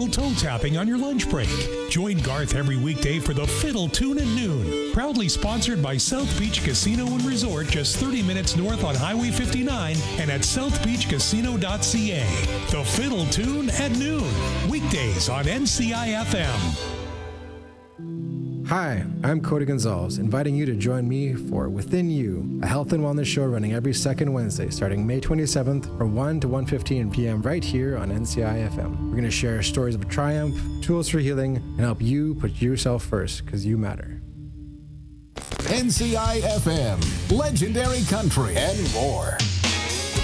little toe tapping on your lunch break. Join Garth every weekday for the Fiddle Tune at noon. Proudly sponsored by South Beach Casino and Resort, just 30 minutes north on Highway 59 and at southbeachcasino.ca. The Fiddle Tune at noon. Weekdays on NCI FM. Hi, I'm Cody Gonzalez, inviting you to join me for Within You, a health and wellness show running every second Wednesday starting May 27th from 1 to 1:15 p.m. right here on NCI FM. We're going to share stories of triumph, tools for healing, and help you put yourself first because you matter. NCI FM, legendary country, and more.